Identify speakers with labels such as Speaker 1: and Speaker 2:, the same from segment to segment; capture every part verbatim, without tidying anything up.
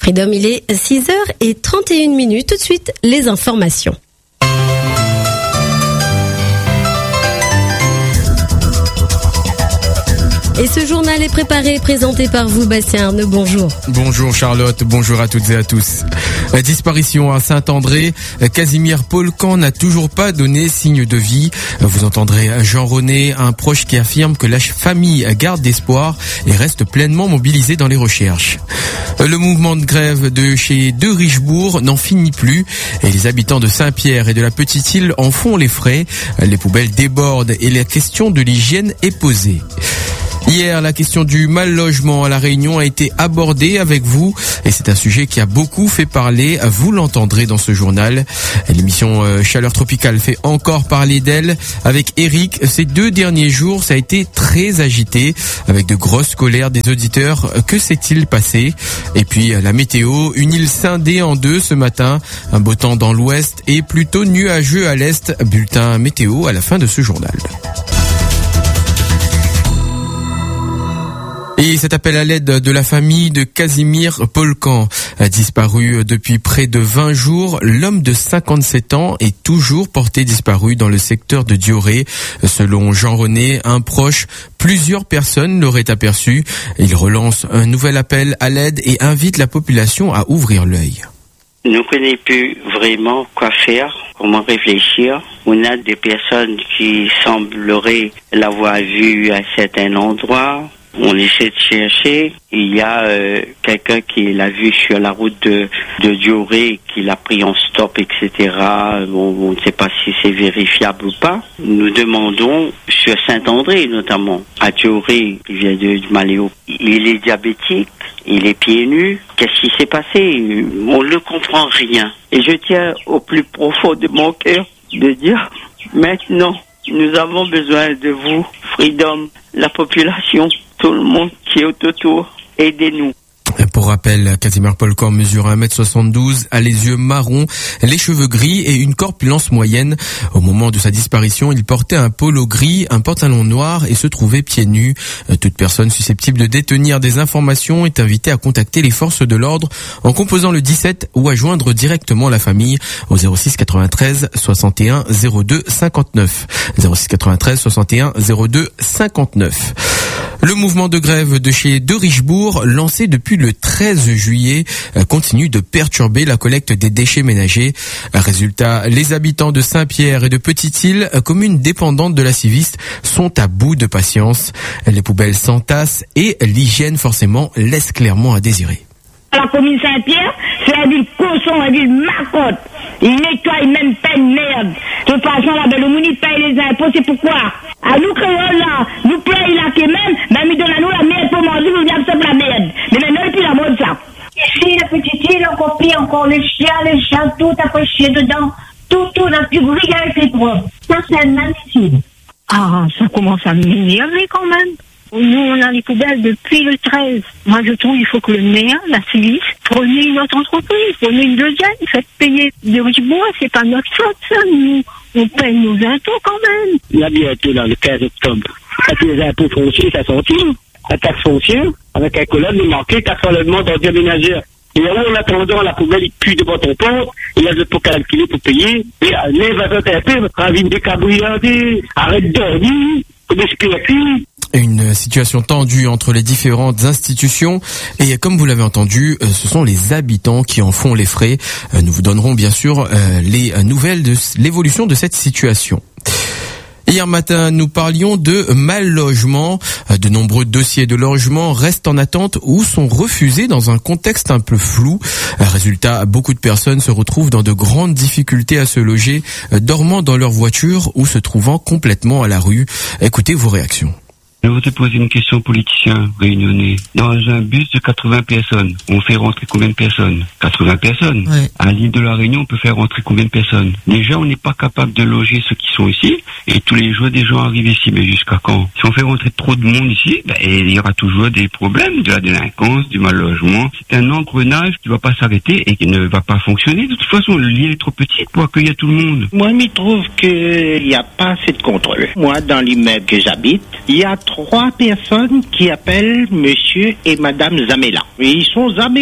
Speaker 1: Freedom, il est six heures trente et une minutes. Tout de suite, les informations. Et ce journal est préparé et présenté par vous, Bastien Arnaud. Bonjour.
Speaker 2: Bonjour Charlotte, bonjour à toutes et à tous. Disparition à Saint-André, Casimir Polcan n'a toujours pas donné signe de vie. Vous entendrez Jean René, un proche qui affirme que la famille garde d'espoir et reste pleinement mobilisée dans les recherches. Le mouvement de grève de chez De Richebourg n'en finit plus et les habitants de Saint-Pierre et de la Petite-Île en font les frais. Les poubelles débordent et la question de l'hygiène est posée. Hier, la question du mal logement à La Réunion a été abordée avec vous et c'est un sujet qui a beaucoup fait parler. Vous l'entendrez dans ce journal. L'émission Chaleur Tropicale fait encore parler d'elle avec Eric. Ces deux derniers jours, ça a été très agité avec de grosses colères des auditeurs. Que s'est-il passé? Et puis la météo, une île scindée en deux ce matin. Un beau temps dans l'ouest et plutôt nuageux à l'est. Bulletin météo à la fin de ce journal. Et cet appel à l'aide de la famille de Casimir Polcan a disparu depuis près de vingt jours. L'homme de cinquante-sept ans est toujours porté disparu dans le secteur de Dioré. Selon Jean René, un proche, plusieurs personnes l'auraient aperçu. Il relance un nouvel appel à l'aide et invite la population à ouvrir l'œil.
Speaker 3: On ne connaît plus vraiment quoi faire, comment réfléchir. On a des personnes qui sembleraient l'avoir vu à certains endroits. On essaie de chercher. Il y a euh, quelqu'un qui l'a vu sur la route de, de Dioré, qui l'a pris en stop, et cetera. Bon, on ne sait pas si c'est vérifiable ou pas. Nous demandons sur Saint-André notamment, à Dioré, qui vient de, de Maléo. Il est diabétique, il est pieds nus. Qu'est-ce qui s'est passé? On ne comprend rien. Et je tiens au plus profond de mon cœur de dire, maintenant, nous avons besoin de vous, Freedom, la population, tout le monde qui est autour, aidez-nous.
Speaker 2: Pour rappel, Casimir Polcan mesure un mètre soixante-douze, a les yeux marrons, les cheveux gris et une corpulence moyenne. Au moment de sa disparition, il portait un polo gris, un pantalon noir et se trouvait pieds nus. Toute personne susceptible de détenir des informations est invitée à contacter les forces de l'ordre en composant le dix-sept ou à joindre directement la famille au zéro six quatre-vingt-treize soixante et un zéro deux cinquante-neuf. zéro six quatre-vingt-treize soixante et un zéro deux cinquante-neuf. Le mouvement de grève de chez De Richebourg, lancé depuis le treize juillet, continue de perturber la collecte des déchets ménagers. Résultat, les habitants de Saint-Pierre et de Petite-Île, communes dépendantes de la Civiste, sont à bout de patience. Les poubelles s'entassent et l'hygiène forcément laisse clairement à désirer.
Speaker 4: La commune Saint-Pierre, c'est la ville cochon, la ville macotte. Il nettoie même pas une merde. De toute façon, la belle Mouni paye les impôts, c'est pourquoi. À nous créoles là, nous payons là que même, mais nous donnons nous la merde pour manger, nous absorbons la merde. Mais maintenant, il n'y a plus la mode ça.
Speaker 5: Ici, la petite île, on copie encore les chiens, les chats, tout accroché dedans. Tout, tout, dans plus rien fait propre. Ça, c'est un magnifique.
Speaker 4: Ah, ça commence à m'énerver quand même. Nous, on a les poubelles depuis le treize. Moi, je trouve qu'il faut que le maire, la Civiste, prenez une autre entreprise, prenez une deuxième, faites payer de Richebourg, c'est pas notre faute, ça. Nous, on paye nos impôts quand même.
Speaker 6: Il y a bientôt, dans le quinze octobre, avec les impôts fonciers, ça sortit. La taxe foncière, avec un collègue, il manquait quatre enlèvements d'ordures ménagères. Et là, en attendant, la poubelle, il pue devant ton porte, il y a de pour calculer, pour payer, et lève un peu, ravi de décabriader, arrête de dormir, comme est-ce
Speaker 2: Une situation tendue entre les différentes institutions et comme vous l'avez entendu, ce sont les habitants qui en font les frais. Nous vous donnerons bien sûr les nouvelles de l'évolution de cette situation. Hier matin, nous parlions de mal logement. De nombreux dossiers de logement restent en attente ou sont refusés dans un contexte un peu flou. Résultat, beaucoup de personnes se retrouvent dans de grandes difficultés à se loger, dormant dans leur voiture ou se trouvant complètement à la rue. Écoutez vos réactions.
Speaker 7: Je voudrais poser une question aux politiciens réunionnais. Dans un bus de quatre-vingts personnes, on fait rentrer combien de personnes? quatre-vingts personnes. Ouais. À l'île de la Réunion, on peut faire rentrer combien de personnes? Déjà, on n'est pas capable de loger ceux qui sont ici, et tous les jours, des gens arrivent ici. Mais jusqu'à quand? Si on fait rentrer trop de monde ici, ben, il y aura toujours des problèmes, de la délinquance, du mal logement. C'est un engrenage qui ne va pas s'arrêter et qui ne va pas fonctionner. De toute façon, l'île est trop petite pour accueillir tout le monde.
Speaker 8: Moi, je trouve qu'il n'y a pas assez de contrôle. Moi, dans l'immeuble que j'habite, il y a trois personnes qui appellent monsieur et madame Zamela. Et ils sont Zamela.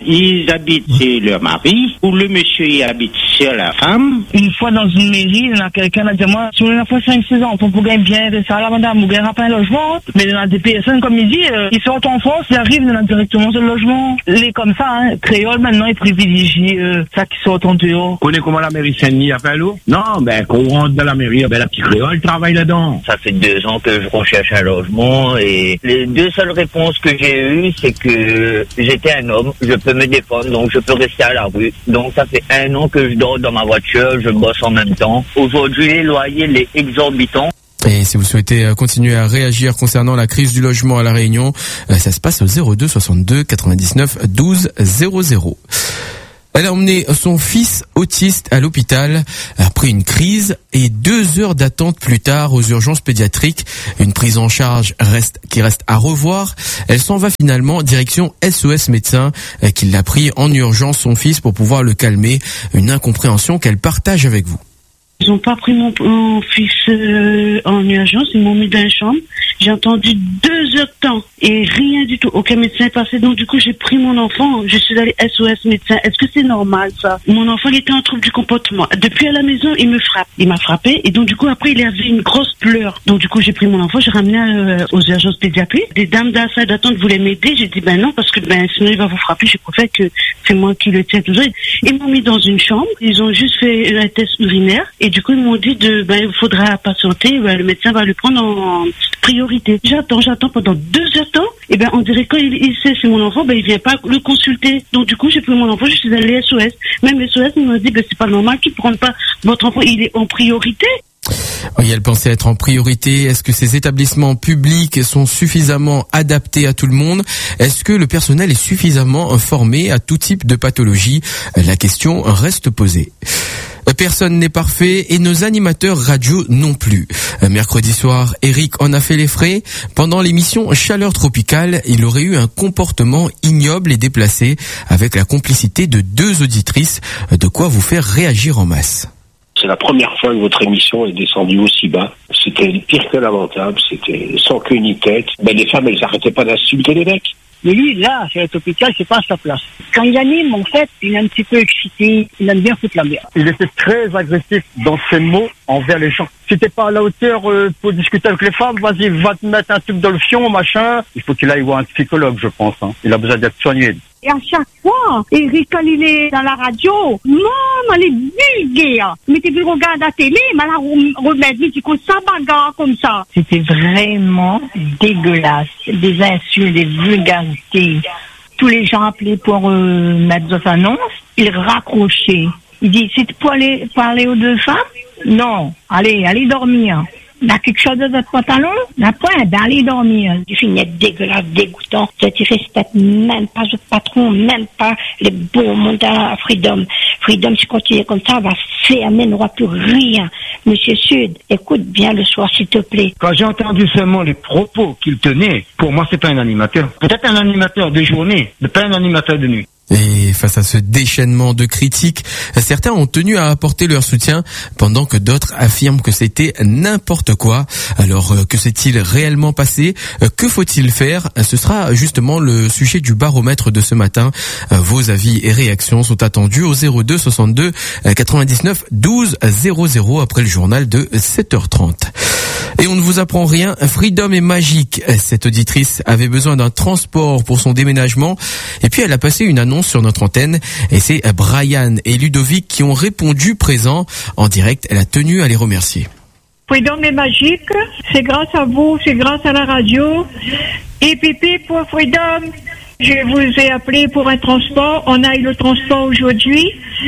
Speaker 8: ils habitent chez leur mari, ou le monsieur y habite chez la femme.
Speaker 9: Une fois dans une mairie, il y a quelqu'un a dit, moi, sur une fois cinq six ans, pour gagner bien, ça, là, madame, vous gagnez pas un logement. Mais il y a des personnes, comme il dit, euh, ils sortent en France, ils arrivent directement sur le logement. Les comme ça, hein, créole, maintenant, ils privilégient, euh, ça qui sort en dehors.
Speaker 10: Vous connaissez comment la mairie Saint-Denis a fait l'eau? Non, ben, quand on rentre dans la mairie, ben, la petite créole travaille là-dedans.
Speaker 11: Ça fait deux ans que je recherche un logement et les deux seules réponses que j'ai eues, c'est que j'étais un homme, je peux me défendre, donc je peux rester à la rue. Donc ça fait un an que je dors dans ma voiture, je bosse en même temps. Aujourd'hui, les loyers, les exorbitants.
Speaker 2: Et si vous souhaitez continuer à réagir concernant la crise du logement à La Réunion, ça se passe au zéro deux soixante-deux quatre-vingt-dix-neuf douze zéro zéro. Elle a emmené son fils autiste à l'hôpital après une crise et deux heures d'attente plus tard aux urgences pédiatriques. Une prise en charge reste, qui reste à revoir. Elle s'en va finalement direction S O S Médecins qui l'a pris en urgence son fils pour pouvoir le calmer. Une incompréhension qu'elle partage avec vous.
Speaker 12: Ils n'ont pas pris mon, mon fils euh, en urgence, ils m'ont mis dans une chambre. J'ai entendu deux heures de temps et rien du tout. Aucun médecin est passé. Donc du coup, j'ai pris mon enfant. Je suis allée S O S Médecins. Est-ce que c'est normal ça? Mon enfant, il était en trouble du comportement. Depuis à la maison, il me frappe. Il m'a frappé et donc du coup, après, il avait une grosse pleure. Donc du coup, j'ai pris mon enfant, j'ai ramené euh, aux urgences pédiatriques. Des dames d'assaut d'attente voulaient m'aider. J'ai dit ben non parce que ben sinon il va vous frapper. Je préfère que c'est moi qui le tiens toujours. Ils m'ont mis dans une chambre. Ils ont juste fait un test urinaire. Et du coup, ils m'ont dit de, ben, il faudra patienter, ben, le médecin va le prendre en priorité. J'attends, j'attends pendant deux heures de temps, et ben, on dirait quand il, il sait c'est mon enfant, ben, il vient pas le consulter. Donc, du coup, j'ai pris mon enfant, je suis allée à S O S. Même S O S, ils m'ont dit, ben, c'est pas normal qu'ils prennent pas votre enfant, il est en priorité.
Speaker 2: Oui, elle pensait être en priorité. Est-ce que ces établissements publics sont suffisamment adaptés à tout le monde? Est-ce que le personnel est suffisamment formé à tout type de pathologie? La question reste posée. Personne n'est parfait et nos animateurs radio non plus. Mercredi soir, Eric en a fait les frais. Pendant l'émission Chaleur tropicale, il aurait eu un comportement ignoble et déplacé avec la complicité de deux auditrices. De quoi vous faire réagir en masse.
Speaker 13: C'est la première fois que votre émission est descendue aussi bas. C'était pire que lamentable, c'était sans queue ni tête. Ben, les femmes, elles n'arrêtaient pas d'insulter les mecs.
Speaker 9: Mais lui, là, c'est l'hôpital, c'est pas à sa place. Quand il anime, en fait, il est un petit peu excité, il aime bien foutre la merde. Il était très agressif dans ses mots envers les gens. Si t'es pas à la hauteur euh, pour discuter avec les femmes, vas-y, va te mettre un truc dans le fion, machin. Il faut qu'il aille voir un psychologue, je pense. Hein. Il a besoin d'être soigné.
Speaker 5: Et à chaque fois, Eric, quand il est dans la radio, non, elle est vulgaire. Mais tu regardes la télé, mais là, remettre, tu comptes ça bagarre comme ça.
Speaker 14: C'était vraiment dégueulasse. Des insultes, des vulgarités. Tous les gens appelaient pour euh, mettre des annonces, ils raccrochaient. Il dit, c'est pour aller parler aux deux femmes? Non, allez, allez dormir. Il y a quelque chose de votre pantalon? La pointe, d'aller dormir.
Speaker 15: Tu finis dégueulasse, dégoûtant. Tu respectes même pas votre patron, même pas les beaux mondes à Freedom. Freedom, si continue comme ça, on va fermer, n'aura plus rien. Monsieur Sud, écoute bien le soir, s'il te plaît.
Speaker 10: Quand j'ai entendu seulement les propos qu'il tenait, pour moi, c'est pas un animateur. Peut-être un animateur de journée, mais pas un animateur de nuit.
Speaker 2: Et face à ce déchaînement de critiques, certains ont tenu à apporter leur soutien pendant que d'autres affirment que c'était n'importe quoi. Alors, que s'est-il réellement passé? Que faut-il faire? Ce sera justement le sujet du baromètre de ce matin. Vos avis et réactions sont attendus au zéro deux soixante-deux quatre-vingt-dix-neuf douze zéro zéro après le journal de sept heures trente. Et on ne vous apprend rien, Freedom est magique. Cette auditrice avait besoin d'un transport pour son déménagement et puis elle a passé une annonce sur notre antenne et c'est Brian et Ludovic qui ont répondu présents en direct. Elle a tenu à les remercier.
Speaker 16: Freedom est magique, c'est grâce à vous, c'est grâce à la radio. Et pipi pour Freedom. Je vous ai appelé pour un transport. On a eu le transport aujourd'hui.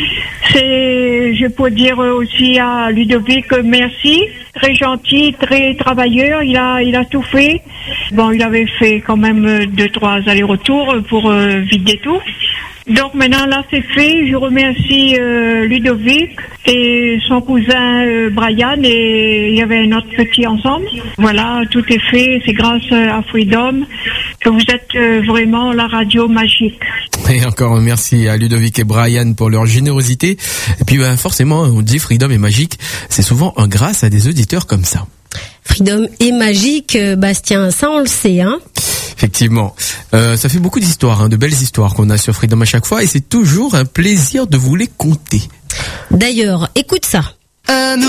Speaker 16: C'est, je peux dire aussi à Ludovic merci. Très gentil, très travailleur. Il a, il a tout fait. Bon, il avait fait quand même deux, trois allers-retours pour euh, vider tout. Donc maintenant là c'est fait, je remercie euh, Ludovic et son cousin euh, Brian et il y avait un autre petit ensemble. Voilà, tout est fait, c'est grâce à Freedom que vous êtes euh, vraiment la radio magique.
Speaker 2: Et encore merci à Ludovic et Brian pour leur générosité. Et puis ben, forcément on dit Freedom est magique, c'est souvent grâce à des auditeurs comme ça.
Speaker 1: Freedom est magique, Bastien, ça on le sait, hein.
Speaker 2: Effectivement. Euh, ça fait beaucoup d'histoires, hein, de belles histoires qu'on a sur Freedom à chaque fois et c'est toujours un plaisir de vous les conter.
Speaker 1: D'ailleurs, écoute ça.
Speaker 17: Euh,